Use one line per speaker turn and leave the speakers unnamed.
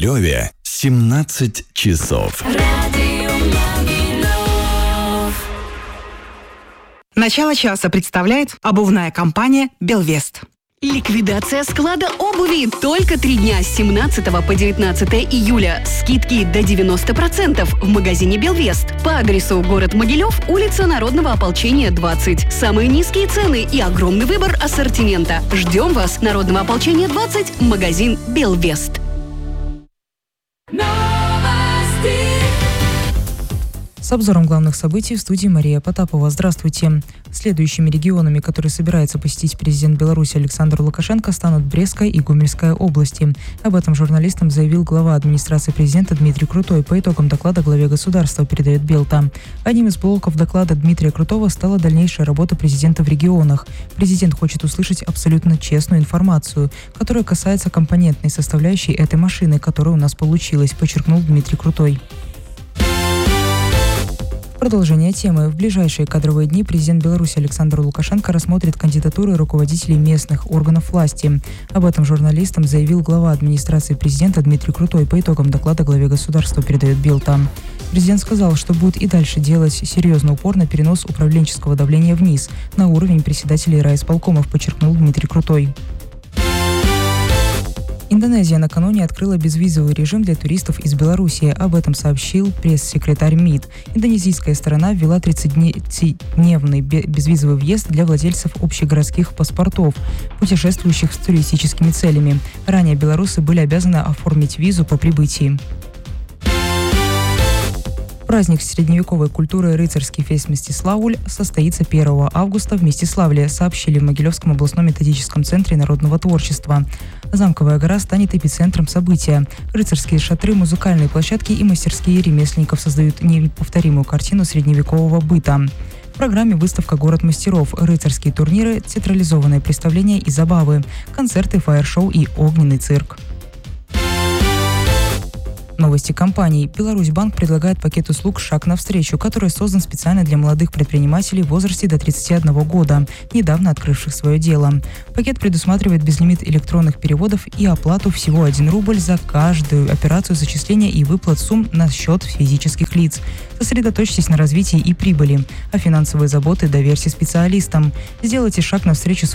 Могилеве 17 часов.
Начало часа представляет обувная компания «Белвест».
Ликвидация склада обуви. Только 3 дня с 17 по 19 июля. Скидки до 90% в магазине «Белвест». По адресу город Могилев, улица Народного ополчения, 20. Самые низкие цены и огромный выбор ассортимента. Ждем вас. Народного ополчения, 20. Магазин «Белвест».
С обзором главных событий в студии Мария Потапова. Здравствуйте. Следующими регионами, которые собирается посетить президент Беларуси Александр Лукашенко, станут Брестская и Гомельская области. Об этом журналистам заявил глава администрации президента Дмитрий Крутой по итогам доклада главе государства, передает Белта. Одним из блоков доклада Дмитрия Крутого стала дальнейшая работа президента в регионах. Президент хочет услышать абсолютно честную информацию, которая касается компонентной составляющей этой машины, которая у нас получилась, подчеркнул Дмитрий Крутой. Продолжение темы. В ближайшие кадровые дни президент Беларуси Александр Лукашенко рассмотрит кандидатуры руководителей местных органов власти. Об этом журналистам заявил глава администрации президента Дмитрий Крутой по итогам доклада главе государства, передает Белта. Президент сказал, что будет и дальше делать серьезный упор на перенос управленческого давления вниз, на уровень председателей райисполкомов, подчеркнул Дмитрий Крутой. Индонезия накануне открыла безвизовый режим для туристов из Беларуси. Об этом сообщил пресс-секретарь МИД. Индонезийская сторона ввела 30-дневный безвизовый въезд для владельцев общегородских паспортов, путешествующих с туристическими целями. Ранее белорусы были обязаны оформить визу по прибытии. Праздник средневековой культуры «Рыцарский фест Мстиславль» состоится 1 августа в Мстиславле, сообщили в Могилевском областном методическом центре народного творчества. Замковая гора станет эпицентром события. Рыцарские шатры, музыкальные площадки и мастерские ремесленников создают неповторимую картину средневекового быта. В программе выставка «Город мастеров», рыцарские турниры, театрализованные представления и забавы, концерты, фаер-шоу и огненный цирк. Новости компаний. Беларусьбанк предлагает пакет услуг «Шаг навстречу», который создан специально для молодых предпринимателей в возрасте до 31 года, недавно открывших свое дело. Пакет предусматривает безлимит электронных переводов и оплату всего 1 рубль за каждую операцию зачисления и выплат сумм на счет физических лиц. Сосредоточьтесь на развитии и прибыли, а финансовые заботы доверьте специалистам. Сделайте шаг навстречу